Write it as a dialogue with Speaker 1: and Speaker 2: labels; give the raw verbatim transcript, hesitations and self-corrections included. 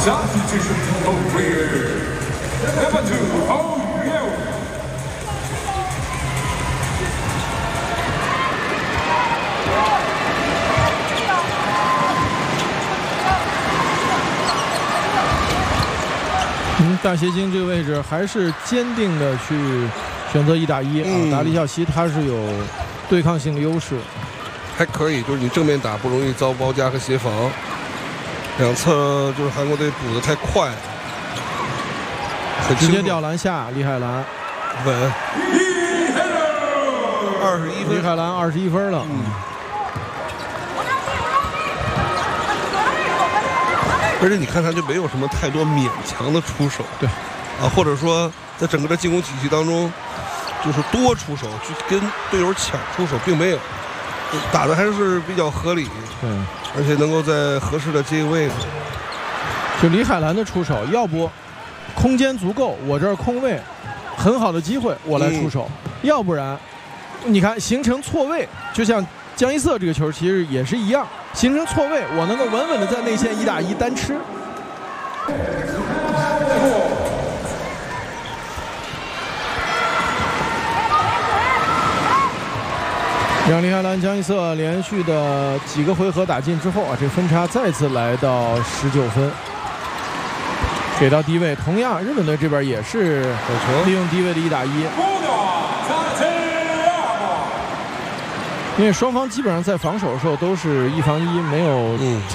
Speaker 1: Substitution for rear. Number two, Oh Yeo.
Speaker 2: 嗯，大协金这个位置还是坚定的去选择一打一、嗯、啊。达利孝西他是有对抗性的优势，
Speaker 3: 还可以，就是你正面打不容易遭包夹和协防。两侧就是韩国队补的太快，
Speaker 2: 直接吊篮下，李海兰
Speaker 3: 稳，二十一分，
Speaker 2: 李海兰二十一分了。嗯。
Speaker 3: 而且你看他就没有什么太多勉强的出手，
Speaker 2: 对，
Speaker 3: 啊，或者说在整个的进攻体系当中，就是多出手去跟队友抢出手，并没有，打的还是比较合理，
Speaker 2: 对，
Speaker 3: 而且能够在合适的接位置。
Speaker 2: 就李海兰的出手，要不空间足够，我这儿空位，很好的机会，我来出手；嗯、要不然，你看形成错位，就像江一瑟这个球其实也是一样。形成错位，我能够稳稳的在内线一打一单吃。让李海兰、江一瑟连续的几个回合打进之后啊，这分差再次来到十九分，给到低位。同样，日本队这边也是利用低位的一打一。因为双方基本上在防守的时候都是一防一，没有